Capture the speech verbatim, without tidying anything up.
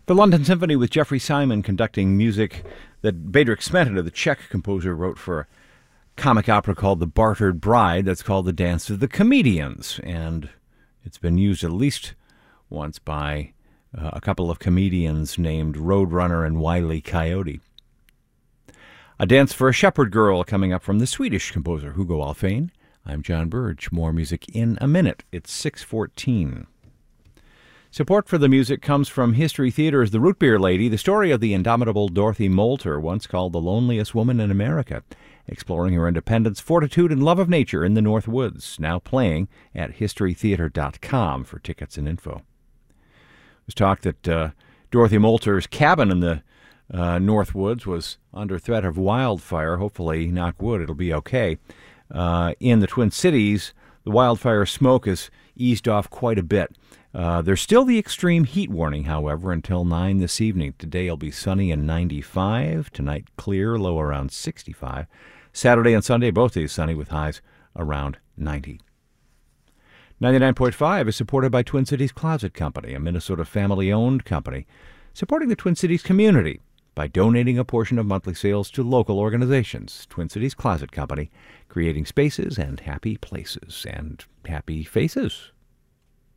The London Symphony with Jeffrey Simon conducting music that Bedřich Smetana, the Czech composer, wrote for a comic opera called The Bartered Bride that's called The Dance of the Comedians. And it's been used at least once by uh, a couple of comedians named Roadrunner and Wile E. Coyote. A Dance for a Shepherd Girl coming up from the Swedish composer Hugo Alfvén. I'm John Burge. More music in a minute. It's six fourteen. Support for the music comes from History Theater's The Root Beer Lady, the story of the indomitable Dorothy Moulter, once called the loneliest woman in America, exploring her independence, fortitude, and love of nature in the North Woods, now playing at history theater dot com for tickets and info. There's talk that uh, Dorothy Moulter's cabin in the uh, North Woods was under threat of wildfire. Hopefully, knock wood, it'll be okay. Uh, in the Twin Cities, the wildfire smoke has eased off quite a bit. Uh, there's still the extreme heat warning, however, until nine this evening. Today will be sunny and ninety-five. Tonight, clear, low around sixty-five. Saturday and Sunday, both days sunny with highs around ninety. ninety-nine point five is supported by Twin Cities Closet Company, a Minnesota family-owned company, supporting the Twin Cities community by donating a portion of monthly sales to local organizations. Twin Cities Closet Company, creating spaces and happy places and happy faces.